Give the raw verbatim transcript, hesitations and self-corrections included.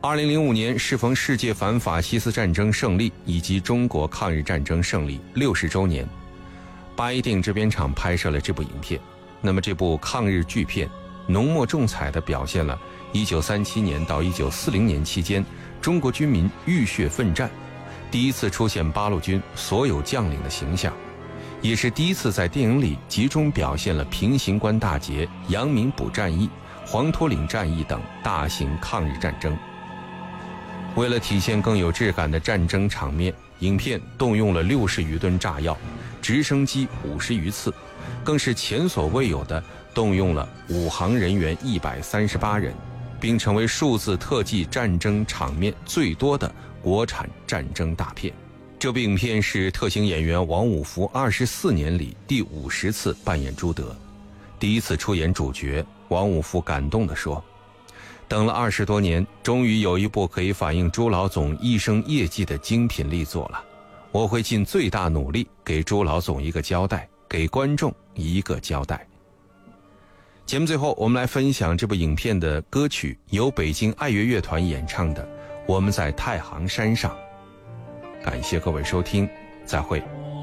二零零五年适逢世界反法西斯战争胜利以及中国抗日战争胜利六十周年，八一电影制片厂拍摄了这部影片。那么这部抗日巨片浓墨重彩地表现了一九三七年到一九四零年期间中国军民浴血奋战，第一次出现八路军所有将领的形象，也是第一次在电影里集中表现了平型关大捷、阳明堡战役、黄土岭战役等大型抗日战争。为了体现更有质感的战争场面，影片动用了六十余吨炸药，直升机五十余次，更是前所未有的动用了武航人员一百三十八人，并成为数字特技战争场面最多的国产战争大片。这部影片是特型演员王五福二十四年里第五十次扮演朱德，第一次出演主角。王五福感动地说，等了二十多年，终于有一部可以反映朱老总一生业绩的精品力作了。我会尽最大努力给朱老总一个交代，给观众一个交代。节目最后，我们来分享这部影片的歌曲，由北京爱乐乐团演唱的《我们在太行山上》。感谢各位收听，再会。